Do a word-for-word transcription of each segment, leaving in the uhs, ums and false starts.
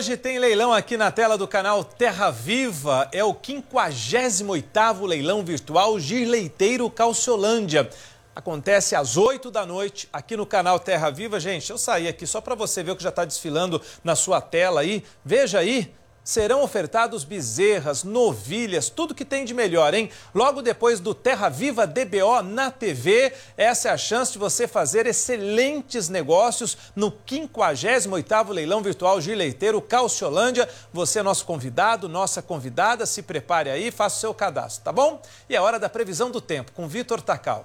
Hoje tem leilão aqui na tela do canal Terra Viva. É o quinquagésimo oitavo leilão virtual Girleiteiro Calciolândia. Acontece às oito da noite aqui no canal Terra Viva. Gente, eu saí aqui só para você ver o que já está desfilando na sua tela aí. Veja aí. Serão ofertados bezerras, novilhas, tudo que tem de melhor, hein? Logo depois do Terra Viva D B O na T V, essa é a chance de você fazer excelentes negócios no quinquagésimo oitavo leilão virtual Girleiteiro Calciolândia. Você é nosso convidado, nossa convidada, se prepare aí, faça o seu cadastro, tá bom? E é hora da previsão do tempo com Vitor Tacal.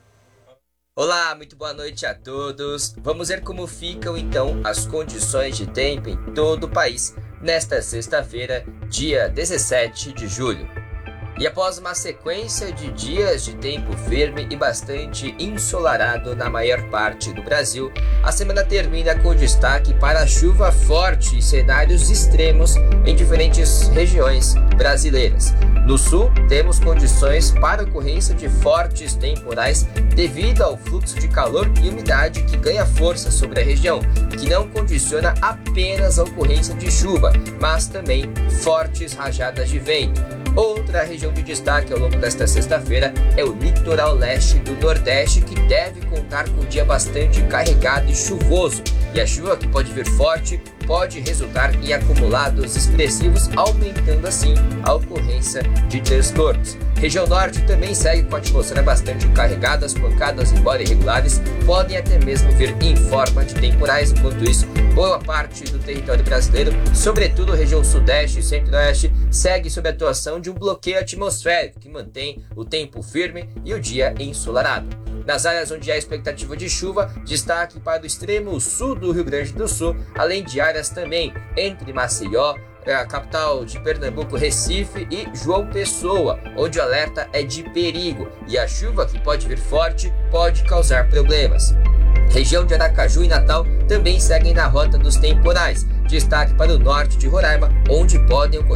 Olá, muito boa noite a todos. Vamos ver como ficam então as condições de tempo em todo o país nesta sexta-feira, dia dezessete de julho. E após uma sequência de dias de tempo firme e bastante ensolarado na maior parte do Brasil, a semana termina com destaque para a chuva forte e cenários extremos em diferentes regiões brasileiras. No sul, temos condições para ocorrência de fortes temporais devido ao fluxo de calor e umidade que ganha força sobre a região, que não condiciona apenas a ocorrência de chuva, mas também fortes rajadas de vento. Outra região de destaque ao longo desta sexta-feira é o litoral leste do Nordeste, que deve contar com um dia bastante carregado e chuvoso. E a chuva, que pode vir forte, pode resultar em acumulados expressivos, aumentando assim a ocorrência de transtornos. Região Norte também segue com a atmosfera bastante carregada, as pancadas, embora irregulares, podem até mesmo vir em forma de temporais. Enquanto isso, boa parte do território brasileiro, sobretudo a região Sudeste e Centro-Oeste, segue sob a atuação de um bloqueio atmosférico que mantém o tempo firme e o dia ensolarado. Nas áreas onde há expectativa de chuva, destaque para o extremo sul do Rio Grande do Sul, além de áreas também entre Maceió, a capital de Pernambuco, Recife e João Pessoa, onde o alerta é de perigo e a chuva, que pode vir forte, pode causar problemas. Região de Aracaju e Natal também seguem na rota dos temporais. Destaque para o norte de Roraima, onde podem ocorrer